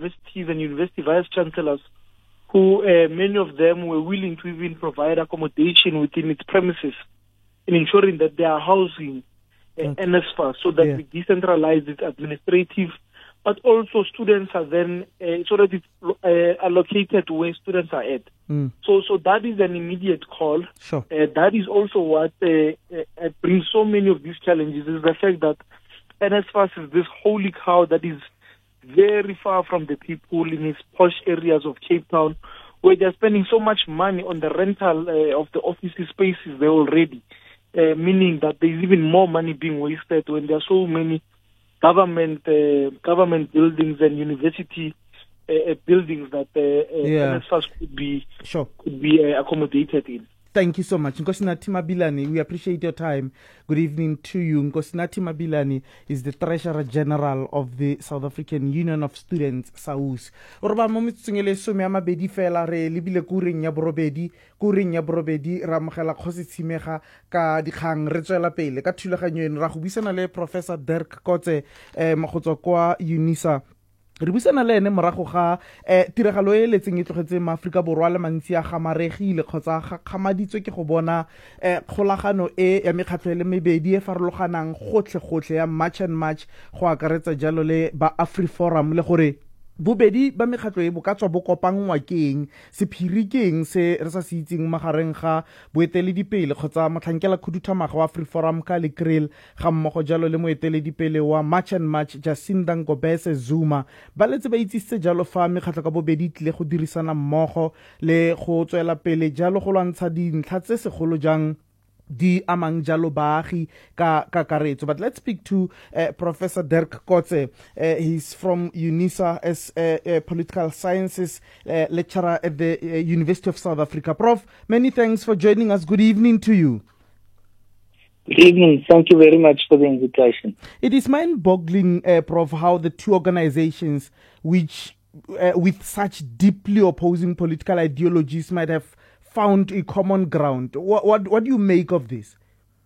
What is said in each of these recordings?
universities and university vice-chancellors who, many of them were willing to even provide accommodation within its premises in ensuring that they are housing NSFAS so that we decentralize its administrative, but also students are then, so that it's allocated where students are at. So that is an immediate call. Sure. That is also what brings so many of these challenges, is the fact that NSFAS is this holy cow that is very far from the people in its posh areas of Cape Town, where they're spending so much money on the rental of the office spaces there already, meaning that there's even more money being wasted when there are so many government buildings and university buildings that NSFAS could be accommodated in. Thank you so much. Nkosinathi Mabilane, we appreciate your time. Good evening to you. Nkosinathi Mabilane is the Treasurer General of the South African Union of Students, SAUS. Orba mo metsengele some ya mabedi fela re libile kuring ya borobedi ra mogela Kgositshimega ka dikgang re tswela pele ka thulaganyo eno ra go buisana le Professor Dirk Kotze mogotswa kwa UNISA. Re buisana le ene morago ga tiragalo e letseng e tlogetse maAforika Borwa le mantsi a gamaregile kgotsa ga kgamaditswe ke go bona kgolagano e ya mekgatlho le mebedi e farologanang gotlhe ya March and March go akaretsa jalo le ba AfriForum le gore bobedi ba mekgatlho e bo ka tswa bo kopangwa keng sephiri keng se re sa se itseng magareng ga boeteledipele kgotsa motlhankela khuduthamaga wa AfriForum ka Lekrel ga mmogo jalo le moeteledipele wa March and March Jacinda Ngobese Zuma ba letse ba itsitse jalo fa mekgatlho ka bobedi tle go dirisana mmogo le go tswela pele jalo go lwantsha dintlha tse segolo jang di amang jalo baagi ka kakaretso. But let's speak to Professor Dirk Kotze. He's from UNISA as a political sciences lecturer at the University of South Africa. Prof, many thanks for joining us. Good evening to you. Good evening. Thank you very much for the invitation. It is mind-boggling, Prof, how the two organizations which with such deeply opposing political ideologies might have found a common ground. What do you make of this?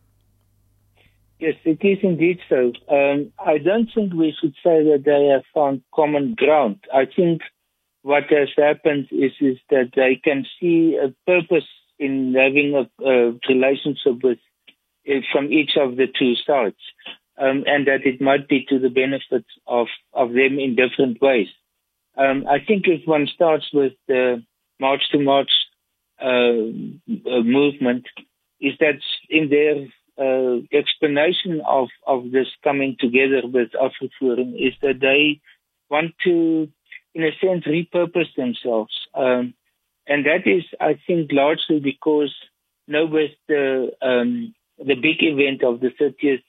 Yes, it is indeed so. I don't think we should say that they have found common ground. I think what has happened is that they can see a purpose in having a relationship with from each of the two sides, and that it might be to the benefit of them in different ways. I think if one starts with the March to March movement, is that in their explanation of this coming together with AfriForum is that they want to, in a sense, repurpose themselves. And that is, I think, largely because with the big event of the 30th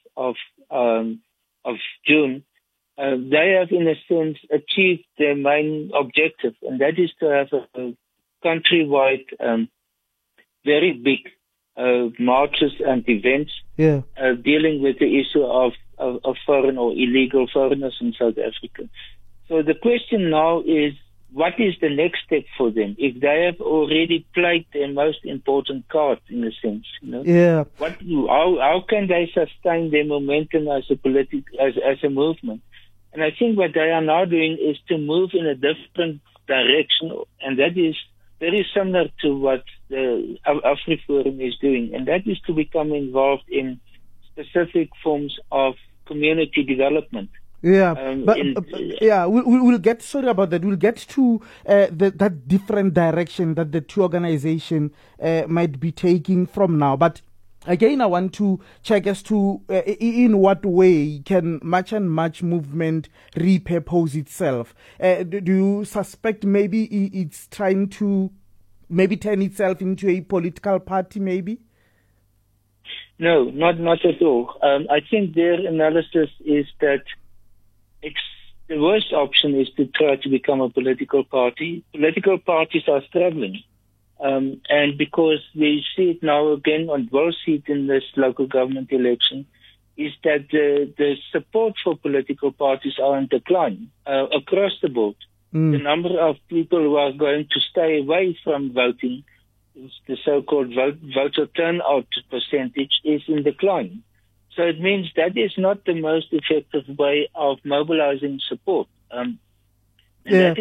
of June, they have, in a sense, achieved their main objective, and that is to have a countrywide, very big marches and events dealing with the issue of foreign or illegal foreigners in South Africa. So the question now is, what is the next step for them? If they have already played their most important card, in a sense, how can they sustain their momentum as a movement? And I think what they are now doing is to move in a different direction, and that is very similar to what the AfriForum is doing, and that is to become involved in specific forms of community development. We'll get, sorry about that, we'll get to that different direction that the two organizations might be taking from now. But again, I want to check as to in what way can March and March movement repurpose itself? Do you suspect maybe it's trying to maybe turn itself into a political party, maybe? No, not at all. I think their analysis is that the worst option is to try to become a political party. Political parties are struggling. And because we see it now again, and will see it in this local government election, is that the support for political parties are in decline across the board. The number of people who are going to stay away from voting, the so-called voter turnout percentage, is in decline. So it means that is not the most effective way of mobilizing support.